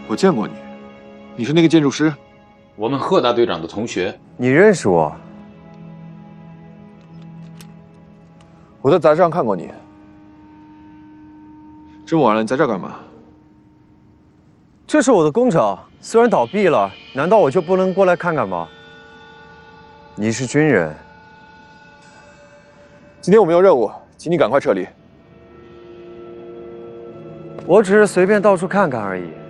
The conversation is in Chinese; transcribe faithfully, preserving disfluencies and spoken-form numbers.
我见过你，你是那个建筑师？ 我们贺大队长的同学。 你认识我？ 我在杂志上看过你。这么晚了，你在这儿干嘛？ 这是我的工厂，虽然倒闭了，难道我就不能过来看看吗？你是军人。 今天我们有任务，请你赶快撤离。 我只是随便到处看看而已。